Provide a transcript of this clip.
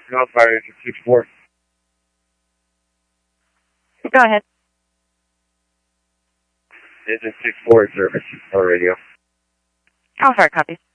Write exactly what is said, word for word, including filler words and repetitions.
No, fire engine six four. Go ahead. Engine six four service or radio. Oh, sorry, copy.